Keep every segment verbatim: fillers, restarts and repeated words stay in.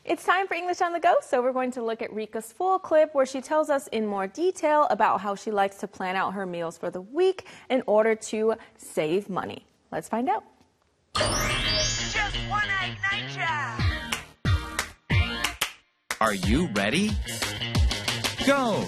It's time for English on the Go, so we're going to look at Rika's full clip where she tells us in more detail about how she likes to plan out her meals for the week in order to save money. Let's find out. Just one egg nature. Are you ready? Go!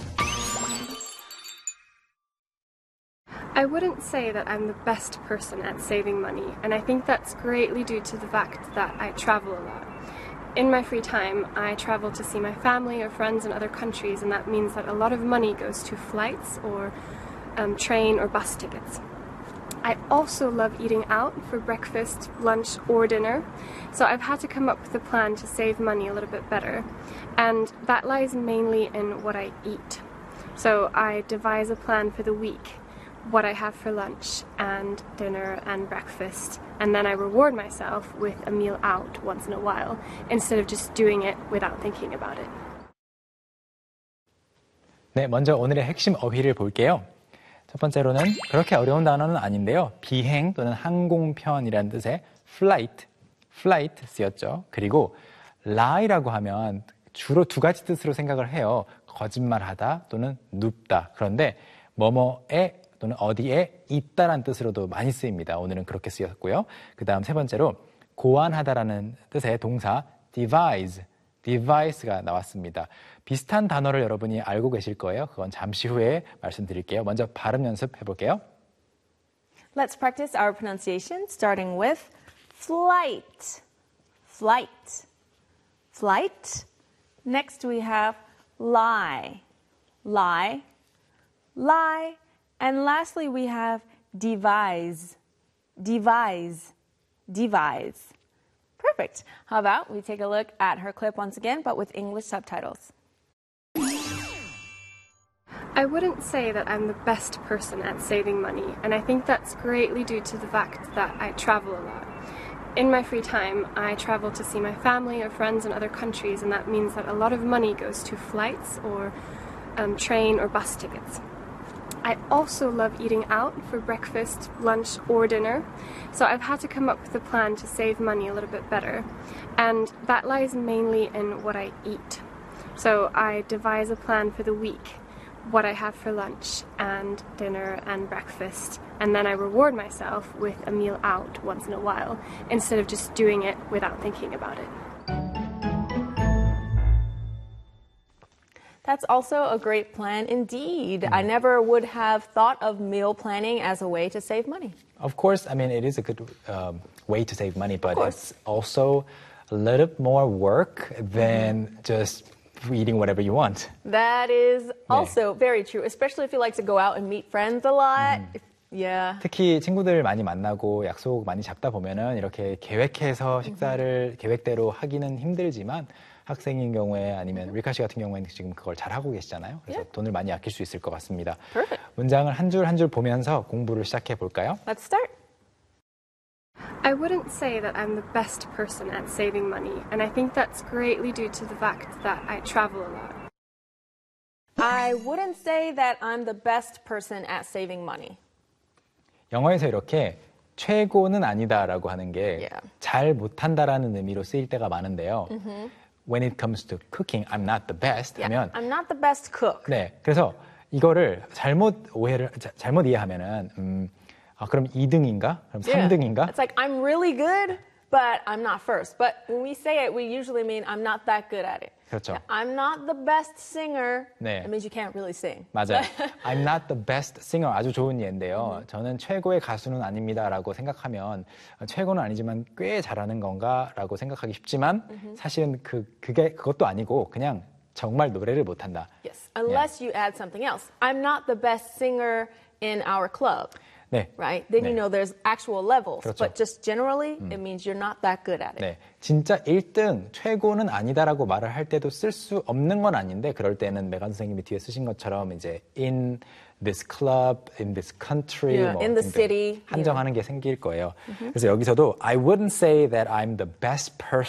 I wouldn't say that I'm the best person at saving money, and I think that's greatly due to the fact that I travel a lot. In my free time, I travel to see my family or friends in other countries, and that means that a lot of money goes to flights or um, train or bus tickets. I also love eating out for breakfast, lunch, or dinner, so I've had to come up with a plan to save money a little bit better, and that lies mainly in what I eat. So I devise a plan for the week, what I have for lunch and dinner and breakfast, and then I reward myself with a meal out once in a while instead of just doing it without thinking about it. 네, 먼저 오늘의 핵심 어휘를 볼게요. 첫 번째로는 그렇게 어려운 단어는 아닌데요. 비행 또는 항공편이라는 뜻의 flight, flight 쓰였죠. 그리고 lie라고 하면 주로 두 가지 뜻으로 생각을 해요. 거짓말하다 또는 눕다. 그런데 뭐뭐에 또는 어디에 있다라는 뜻으로도 많이 쓰입니다. 오늘은 그렇게 쓰였고요. 그 다음 세 번째로 고안하다라는 뜻의 동사 devise, device가 나왔습니다. 비슷한 단어를 여러분이 알고 계실 거예요. 그건 잠시 후에 말씀드릴게요. 먼저 발음 연습해 볼게요. Let's practice our pronunciation starting with flight, flight, flight. Next we have lie, lie, lie. And lastly, we have devise, devise, devise. Perfect. How about we take a look at her clip once again, but with English subtitles. I wouldn't say that I'm the best person at saving money, and I think that's greatly due to the fact that I travel a lot. In my free time, I travel to see my family or friends in other countries, and that means that a lot of money goes to flights or um, train or bus tickets. I also love eating out for breakfast, lunch, or dinner, so I've had to come up with a plan to save money a little bit better, and that lies mainly in what I eat. So I devise a plan for the week, what I have for lunch and dinner and breakfast, and then I reward myself with a meal out once in a while instead of just doing it without thinking about it. That's also a great plan indeed. Mm. I never would have thought of meal planning as a way to save money. Of course, I mean, it is a good um, way to save money, but it's also a little more work than mm. just eating whatever you want. That is also 네. very true, especially if you like to go out and meet friends a lot. Mm. Yeah. 특히 친구들 많이 만나고 약속 많이 잡다 보면은 이렇게 계획해서 식사를 mm-hmm. 계획대로 하기는 힘들지만 학생인 경우에 아니면 리카 씨 같은 경우에는 지금 그걸 잘 하고 계시잖아요. 그래서 yeah. 돈을 많이 아낄 수 있을 것 같습니다. Perfect. 문장을 한 줄 한 줄 보면서 공부를 시작해 볼까요? Let's start. I wouldn't say that I'm the best person at saving money, and I think that's greatly due to the fact that I travel a lot. I wouldn't say that I'm the best person at saving money. 영어에서 이렇게 최고는 아니다라고 하는 게 잘 yeah. 못한다라는 의미로 쓰일 때가 많은데요. Mm-hmm. When it comes to cooking, I'm not the best yeah, 하면 I'm not the best cook. 네, 그래서 이거를 잘못 오해를 자, 잘못 이해하면은 음, 아, 그럼 이 등인가? 그럼 yeah. 삼 등인가? It's like I'm really good, but I'm not first. But when we say it, we usually mean I'm not that good at it. 그렇죠. I'm not the best singer. 네. It means you can't really sing. 맞아요. I'm not the best singer. 아주 좋은 예인데요. 음. 저는 최고의 가수는 아닙니다라고 생각하면 최고는 아니지만 꽤 잘하는 건가라고 생각하기 쉽지만 음흠. 사실은 그 그게 그것도 아니고 그냥 정말 노래를 못한다. Yes. Unless yeah. you add something else. I'm not the best singer in our club. 네. Right? Then 네. you know there's actual levels. 그렇죠. But just generally, 음. it means you're not that good at it. 네. 진짜 일 등, 최고는 아니다라고 말을 할 때도 쓸 수 없는 건 아닌데 그럴 때는 메간 선생님이 뒤에 쓰신 것처럼 이제 in this club, in this country, yeah, 뭐 in the city. 한정하는 yeah. 게 생길 거예요. Mm-hmm. 그래서 여기서도 I wouldn't say that I'm the best person